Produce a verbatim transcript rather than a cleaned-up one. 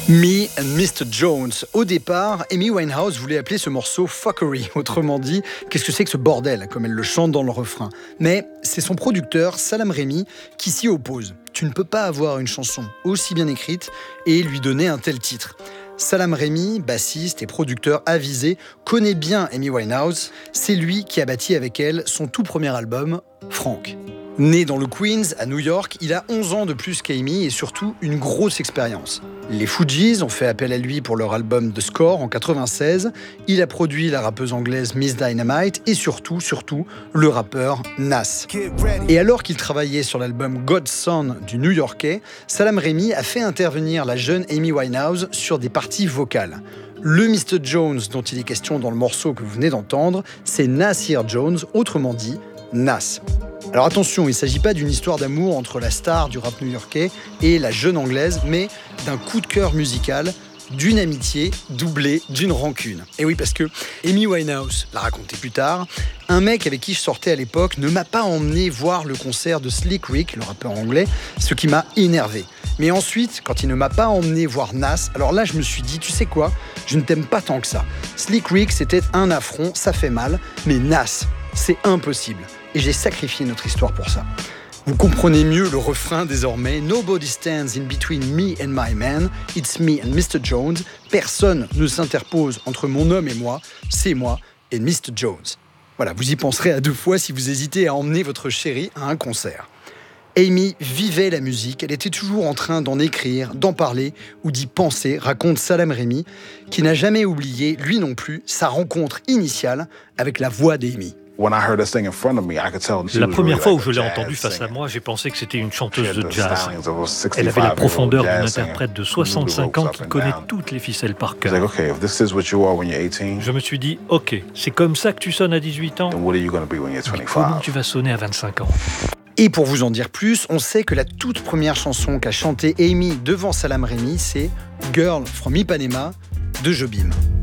Me and mister Jones. Au départ, Amy Winehouse voulait appeler ce morceau Fuckery. Autrement dit, qu'est-ce que c'est que ce bordel, comme elle le chante dans le refrain. Mais c'est son producteur, Salaam Remi, qui s'y oppose. Tu ne peux pas avoir une chanson aussi bien écrite et lui donner un tel titre. Salaam Remi, bassiste et producteur avisé, connaît bien Amy Winehouse. C'est lui qui a bâti avec elle son tout premier album, Frank. Né dans le Queens, à New York, il a onze ans de plus qu'Amy et surtout une grosse expérience. Les Fugees ont fait appel à lui pour leur album The Score en quatre-vingt-seize. Il a produit la rappeuse anglaise Miss Dynamite et surtout, surtout, le rappeur Nas. Et alors qu'il travaillait sur l'album God's Son du New-Yorkais, Salaam Remi a fait intervenir la jeune Amy Winehouse sur des parties vocales. Le mister Jones dont il est question dans le morceau que vous venez d'entendre, c'est Nasir Jones, autrement dit Nas. Alors attention, il ne s'agit pas d'une histoire d'amour entre la star du rap new-yorkais et la jeune anglaise, mais d'un coup de cœur musical, d'une amitié doublée d'une rancune. Et oui, parce que Amy Winehouse l'a raconté plus tard, un mec avec qui je sortais à l'époque ne m'a pas emmené voir le concert de Slick Rick, le rappeur anglais, ce qui m'a énervé. Mais ensuite, quand il ne m'a pas emmené voir Nas, alors là je me suis dit, tu sais quoi, je ne t'aime pas tant que ça. Slick Rick, c'était un affront, ça fait mal, mais Nas, c'est impossible. Et j'ai sacrifié notre histoire pour ça. Vous comprenez mieux le refrain désormais. Nobody stands in between me and my man. It's me and mister Jones. Personne ne s'interpose entre mon homme et moi. C'est moi et mister Jones. Voilà, vous y penserez à deux fois si vous hésitez à emmener votre chérie à un concert. Amy vivait la musique, elle était toujours en train d'en écrire, d'en parler ou d'y penser, raconte Salaam Remi, qui n'a jamais oublié, lui non plus, sa rencontre initiale avec la voix d'Amy. La première fois où je l'ai entendue face à moi, j'ai pensé que c'était une chanteuse de jazz. Elle avait la profondeur d'une interprète de soixante-cinq ans qui connaît toutes les ficelles par cœur. Je me suis dit, ok, c'est comme ça que tu sonnes à dix-huit ans, mais comment tu vas sonner à vingt-cinq ans ? Et pour vous en dire plus, on sait que la toute première chanson qu'a chantée Amy devant Salaam Remi, c'est Girl from Ipanema de Jobim.